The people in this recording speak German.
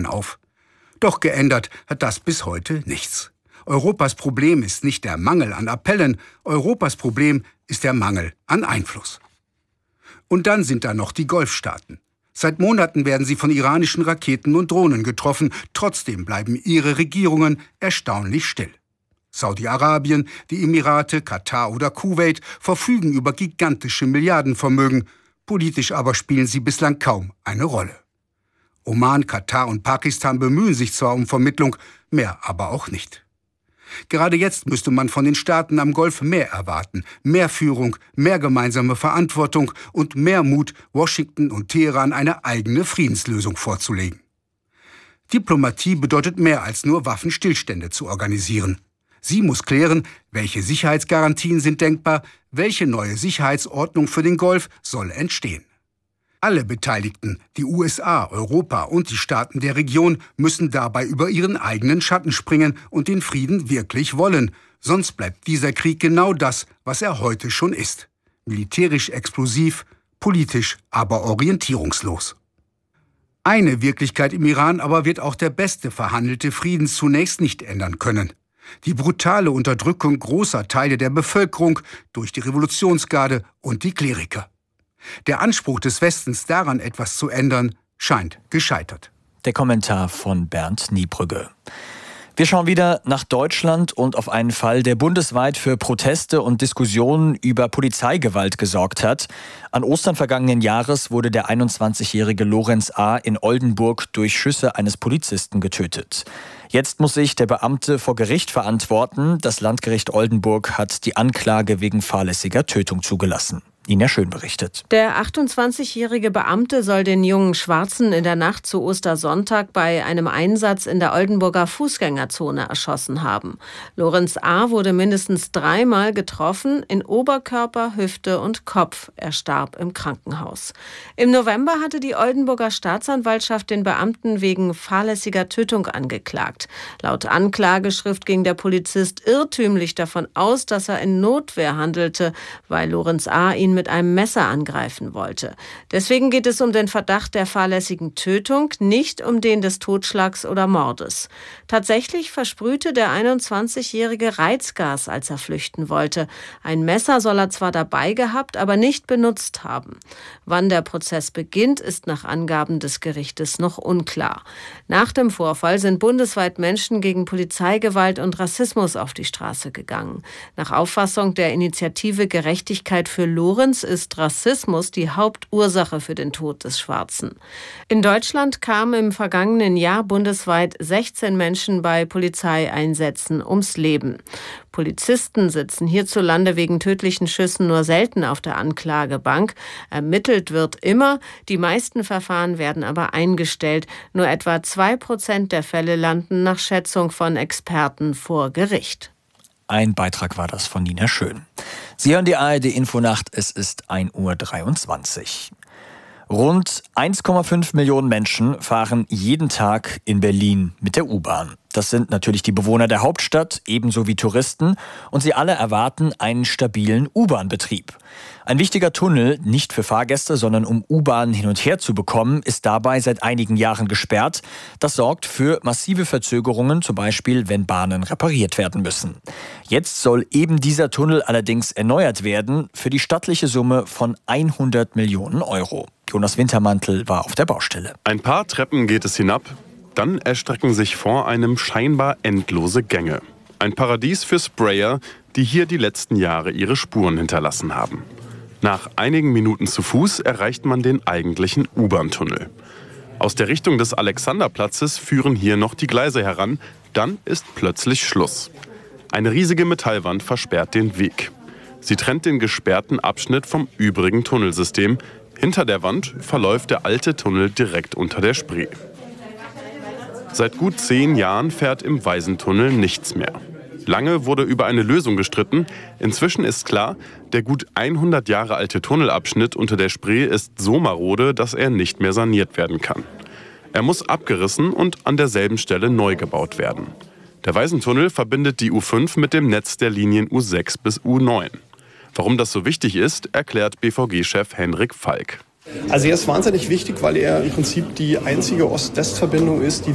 auf. Doch geändert hat das bis heute nichts. Europas Problem ist nicht der Mangel an Appellen, Europas Problem ist der Mangel an Einfluss. Und dann sind da noch die Golfstaaten. Seit Monaten werden sie von iranischen Raketen und Drohnen getroffen, trotzdem bleiben ihre Regierungen erstaunlich still. Saudi-Arabien, die Emirate, Katar oder Kuwait verfügen über gigantische Milliardenvermögen, politisch aber spielen sie bislang kaum eine Rolle. Oman, Katar und Pakistan bemühen sich zwar um Vermittlung, mehr aber auch nicht. Gerade jetzt müsste man von den Staaten am Golf mehr erwarten, mehr Führung, mehr gemeinsame Verantwortung und mehr Mut, Washington und Teheran eine eigene Friedenslösung vorzulegen. Diplomatie bedeutet mehr als nur Waffenstillstände zu organisieren. Sie muss klären, welche Sicherheitsgarantien sind denkbar, welche neue Sicherheitsordnung für den Golf soll entstehen. Alle Beteiligten, die USA, Europa und die Staaten der Region, müssen dabei über ihren eigenen Schatten springen und den Frieden wirklich wollen. Sonst bleibt dieser Krieg genau das, was er heute schon ist. Militärisch explosiv, politisch aber orientierungslos. Eine Wirklichkeit im Iran aber wird auch der beste verhandelte Frieden zunächst nicht ändern können. Die brutale Unterdrückung großer Teile der Bevölkerung durch die Revolutionsgarde und die Kleriker. Der Anspruch des Westens daran, etwas zu ändern, scheint gescheitert. Der Kommentar von Bernd Niebrügge. Wir schauen wieder nach Deutschland und auf einen Fall, der bundesweit für Proteste und Diskussionen über Polizeigewalt gesorgt hat. An Ostern vergangenen Jahres wurde der 21-jährige Lorenz A. in Oldenburg durch Schüsse eines Polizisten getötet. Jetzt muss sich der Beamte vor Gericht verantworten. Das Landgericht Oldenburg hat die Anklage wegen fahrlässiger Tötung zugelassen. Nina Schön berichtet. Der 28-jährige Beamte soll den jungen Schwarzen in der Nacht zu Ostersonntag bei einem Einsatz in der Oldenburger Fußgängerzone erschossen haben. Lorenz A. wurde mindestens 3-mal getroffen, in Oberkörper, Hüfte und Kopf. Er starb im Krankenhaus. Im November hatte die Oldenburger Staatsanwaltschaft den Beamten wegen fahrlässiger Tötung angeklagt. Laut Anklageschrift ging der Polizist irrtümlich davon aus, dass er in Notwehr handelte, weil Lorenz A. ihn mit einem Messer angreifen wollte. Deswegen geht es um den Verdacht der fahrlässigen Tötung, nicht um den des Totschlags oder Mordes. Tatsächlich versprühte der 21-jährige Reizgas, als er flüchten wollte. Ein Messer soll er zwar dabei gehabt, aber nicht benutzt haben. Wann der Prozess beginnt, ist nach Angaben des Gerichtes noch unklar. Nach dem Vorfall sind bundesweit Menschen gegen Polizeigewalt und Rassismus auf die Straße gegangen. Nach Auffassung der Initiative Gerechtigkeit für Lorenz ist Rassismus die Hauptursache für den Tod des Schwarzen. In Deutschland kamen im vergangenen Jahr bundesweit 16 Menschen bei Polizeieinsätzen ums Leben. Polizisten sitzen hierzulande wegen tödlichen Schüssen nur selten auf der Anklagebank. Ermittelt wird immer, die meisten Verfahren werden aber eingestellt. Nur etwa 2% der Fälle landen nach Schätzung von Experten vor Gericht. Ein Beitrag war das von Nina Schön. Sie hören die ARD-Infonacht, es ist 1:23 Uhr. Rund 1,5 Millionen Menschen fahren jeden Tag in Berlin mit der U-Bahn. Das sind natürlich die Bewohner der Hauptstadt, ebenso wie Touristen. Und sie alle erwarten einen stabilen U-Bahn-Betrieb. Ein wichtiger Tunnel, nicht für Fahrgäste, sondern um U-Bahnen hin und her zu bekommen, ist dabei seit einigen Jahren gesperrt. Das sorgt für massive Verzögerungen, zum Beispiel, wenn Bahnen repariert werden müssen. Jetzt soll eben dieser Tunnel allerdings erneuert werden, für die stattliche Summe von 100 Millionen Euro. Jonas Wintermantel war auf der Baustelle. Ein paar Treppen geht es hinab, dann erstrecken sich vor einem scheinbar endlose Gänge. Ein Paradies für Sprayer, die hier die letzten Jahre ihre Spuren hinterlassen haben. Nach einigen Minuten zu Fuß erreicht man den eigentlichen U-Bahn-Tunnel. Aus der Richtung des Alexanderplatzes führen hier noch die Gleise heran, dann ist plötzlich Schluss. Eine riesige Metallwand versperrt den Weg. Sie trennt den gesperrten Abschnitt vom übrigen Tunnelsystem. Hinter der Wand verläuft der alte Tunnel direkt unter der Spree. Seit gut 10 Jahren fährt im Waisentunnel nichts mehr. Lange wurde über eine Lösung gestritten. Inzwischen ist klar, der gut 100 Jahre alte Tunnelabschnitt unter der Spree ist so marode, dass er nicht mehr saniert werden kann. Er muss abgerissen und an derselben Stelle neu gebaut werden. Der Waisentunnel verbindet die U5 mit dem Netz der Linien U6 bis U9. Warum das so wichtig ist, erklärt BVG-Chef Henrik Falk. Also er ist wahnsinnig wichtig, weil er im Prinzip die einzige Ost-West-Verbindung ist, die